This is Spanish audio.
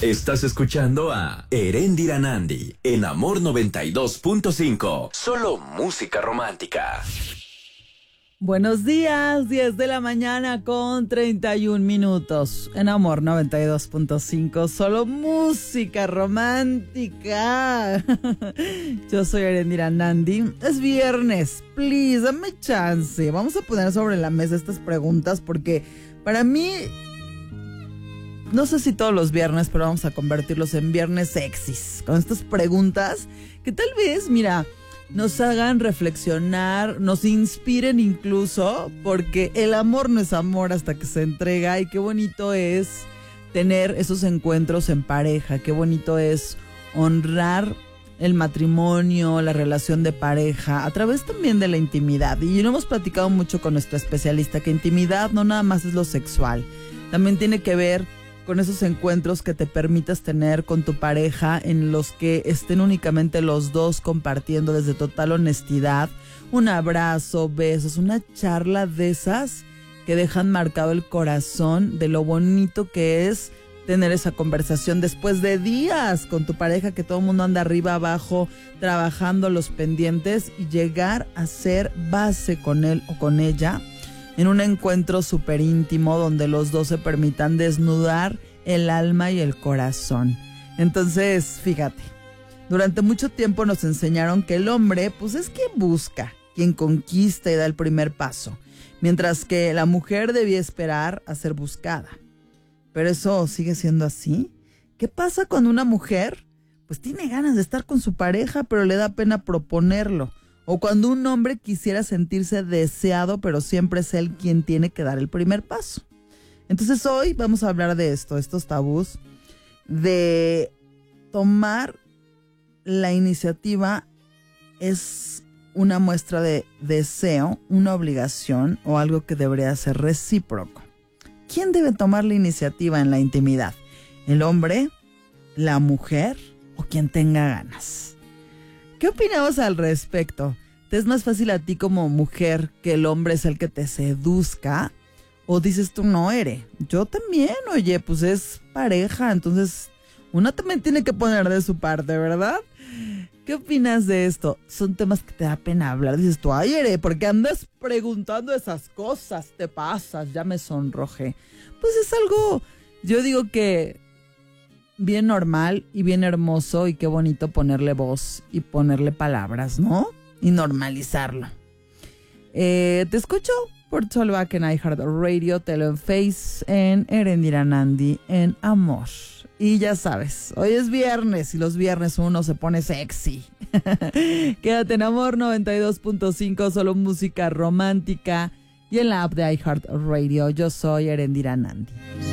Estás escuchando a Erendira Nandi en Amor 92.5. Solo música romántica. Buenos días, 10 de la mañana con 31 minutos. En Amor 92.5, solo música romántica. Yo soy Erendira Nandi. Es viernes, please, dame chance. Vamos a poner sobre la mesa estas preguntas porque para mí, no sé si todos los viernes, pero vamos a convertirlos en viernes sexys. Con estas preguntas que tal vez, mira, nos hagan reflexionar, nos inspiren incluso, porque el amor no es amor hasta que se entrega, y qué bonito es tener esos encuentros en pareja, qué bonito es honrar el matrimonio, la relación de pareja, a través también de la intimidad. Y lo hemos platicado mucho con nuestra especialista, que intimidad no nada más es lo sexual, también tiene que ver con esos encuentros que te permitas tener con tu pareja, en los que estén únicamente los dos compartiendo desde total honestidad, un abrazo, besos, una charla de esas que dejan marcado el corazón de lo bonito que es tener esa conversación después de días con tu pareja, que todo el mundo anda arriba, abajo, trabajando los pendientes, y llegar a ser base con él o con ella en un encuentro súper íntimo donde los dos se permitan desnudar el alma y el corazón. Entonces, fíjate, durante mucho tiempo nos enseñaron que el hombre, pues, es quien busca, quien conquista y da el primer paso, mientras que la mujer debía esperar a ser buscada. Pero eso sigue siendo así. ¿Qué pasa cuando una mujer, pues, tiene ganas de estar con su pareja, pero le da pena proponerlo? O cuando un hombre quisiera sentirse deseado, pero siempre es él quien tiene que dar el primer paso. Entonces hoy vamos a hablar de esto, estos tabús, de tomar la iniciativa es una muestra de deseo, una obligación o algo que debería ser recíproco. ¿Quién debe tomar la iniciativa en la intimidad? ¿El hombre, la mujer o quien tenga ganas? ¿Qué opinamos al respecto? ¿Te es más fácil a ti como mujer que el hombre es el que te seduzca? ¿O dices tú, no, yo también, oye, pues es pareja, entonces uno también tiene que poner de su parte, ¿verdad? ¿Qué opinas de esto? Son temas que te da pena hablar. Dices tú, ay, ¿por qué andas preguntando esas cosas? Te pasas, ya me sonrojé. Pues es algo, yo digo que bien normal y bien hermoso, y qué bonito ponerle voz y ponerle palabras, ¿no? Y normalizarlo. Te escucho por Talkback en iHeartRadio, Telo en Face, en Erendira Nandi, en Amor. Y ya sabes, hoy es viernes y los viernes uno se pone sexy. Quédate en Amor 92.5, solo música romántica, y en la app de iHeartRadio. Yo soy Erendira Nandi.